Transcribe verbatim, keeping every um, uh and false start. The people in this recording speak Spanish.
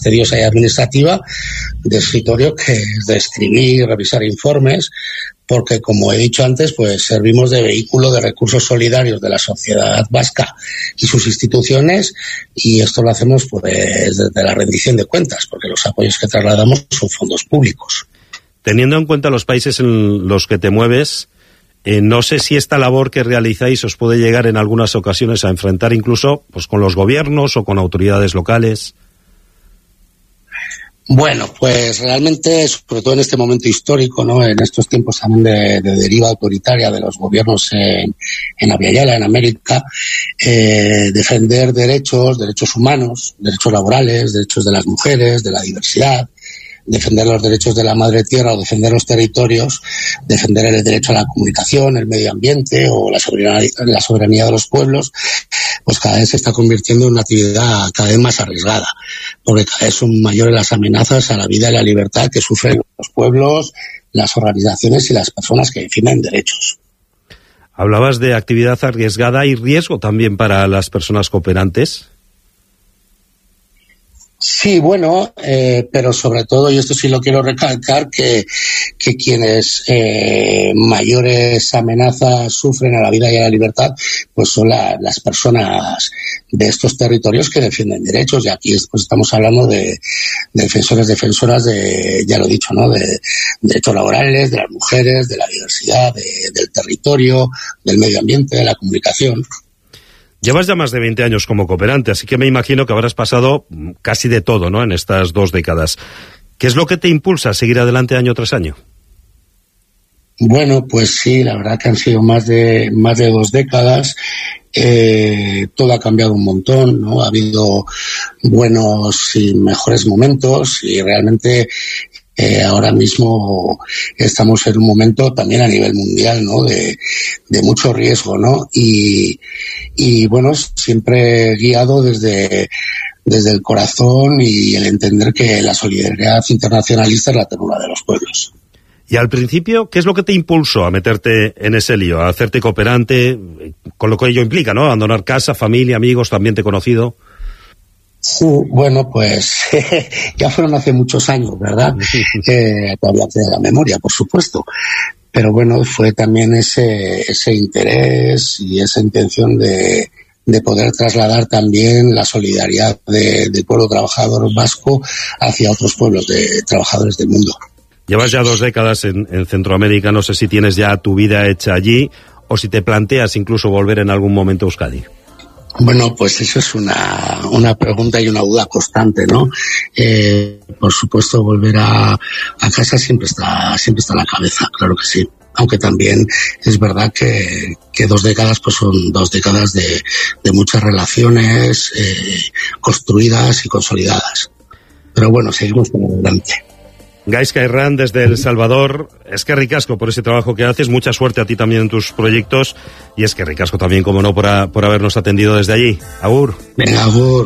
tediosa y administrativa, de escritorio, que es de escribir, revisar informes, porque, como he dicho antes, pues servimos de vehículo de recursos solidarios de la sociedad vasca y sus instituciones, y esto lo hacemos pues desde la rendición de cuentas, porque los apoyos que trasladamos son fondos públicos. Teniendo en cuenta los países en los que te mueves, eh, no sé si esta labor que realizáis os puede llegar en algunas ocasiones a enfrentar incluso pues con los gobiernos o con autoridades locales. Bueno, pues realmente, sobre todo en este momento histórico, ¿no? En estos tiempos también de, de deriva autoritaria de los gobiernos en, en Abya-Yala, en América, eh, defender derechos, derechos humanos, derechos laborales, derechos de las mujeres, de la diversidad, defender los derechos de la madre tierra o defender los territorios, defender el derecho a la comunicación, el medio ambiente o la soberanía, la soberanía de los pueblos, pues cada vez se está convirtiendo en una actividad cada vez más arriesgada, porque cada vez son mayores las amenazas a la vida y la libertad que sufren los pueblos, las organizaciones y las personas que defienden derechos. Hablabas de actividad arriesgada y riesgo también para las personas cooperantes. Sí, bueno, eh, pero sobre todo, y esto sí lo quiero recalcar, que, que quienes eh, mayores amenazas sufren a la vida y a la libertad, pues son la, las personas de estos territorios que defienden derechos, y aquí pues estamos hablando de, de defensores, defensoras de, ya lo he dicho, ¿no?, de, de derechos laborales, de las mujeres, de la diversidad, de, del territorio, del medio ambiente, de la comunicación. Llevas ya más de veinte años como cooperante, así que me imagino que habrás pasado casi de todo, ¿no?, en estas dos décadas. ¿Qué es lo que te impulsa a seguir adelante año tras año? Bueno, pues sí, la verdad que han sido más de más de dos décadas. Eh, todo ha cambiado un montón, ¿no? Ha habido buenos y mejores momentos, y realmente Eh, ahora mismo estamos en un momento también a nivel mundial, ¿no?, de, de mucho riesgo, ¿no? Y, y bueno, siempre guiado desde, desde el corazón y el entender que la solidaridad internacionalista es la ternura de los pueblos. Y al principio, ¿qué es lo que te impulsó a meterte en ese lío, a hacerte cooperante, con lo que ello implica, ¿no? Abandonar casa, familia, amigos, tu ambiente conocido. Sí, bueno, pues ya fueron hace muchos años, ¿verdad? Eh, todavía queda la memoria, por supuesto. Pero bueno, fue también ese ese interés y esa intención de, de poder trasladar también la solidaridad de, del pueblo trabajador vasco hacia otros pueblos de trabajadores del mundo. Llevas ya dos décadas en, en Centroamérica, no sé si tienes ya tu vida hecha allí o si te planteas incluso volver en algún momento a Euskadi. Bueno, pues eso es una, una pregunta y una duda constante, ¿no? Eh, por supuesto, volver a, a casa siempre está, siempre está en la cabeza, claro que sí. Aunque también es verdad que, que dos décadas pues son dos décadas de, de muchas relaciones eh, construidas y consolidadas. Pero bueno, seguimos por adelante. Gaizka Herrán, desde El Salvador, es que ricasco por ese trabajo que haces, mucha suerte a ti también en tus proyectos, y es que ricasco también, como no, por, a, por habernos atendido desde allí. Agur. Venga, agur.